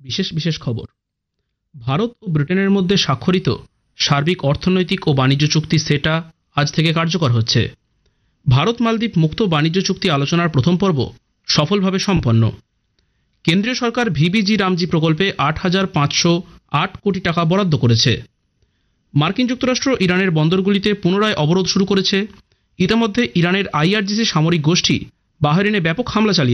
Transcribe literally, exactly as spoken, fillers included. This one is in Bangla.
বিশেষ বিশেষ খবর। ভারত ও ব্রিটেনের মধ্যে স্বাক্ষরিত সার্বিক অর্থনৈতিক ও বাণিজ্য চুক্তি সেটা আজ থেকে কার্যকর হচ্ছে। ভারত মালদ্বীপ মুক্ত বাণিজ্য চুক্তি আলোচনার প্রথম পর্ব সফলভাবে সম্পন্ন। কেন্দ্রীয় সরকার ভিবিজি রামজি প্রকল্পে আট হাজার পাঁচশো আট কোটি টাকা বরাদ্দ করেছে। মার্কিন যুক্তরাষ্ট্র ইরানের বন্দরগুলিতে পুনরায় অবরোধ শুরু করেছে। ইতিমধ্যে ইরানের আইআরজিসি সামরিক গোষ্ঠী বাহরিনে ব্যাপক হামলা চালিয়েছে।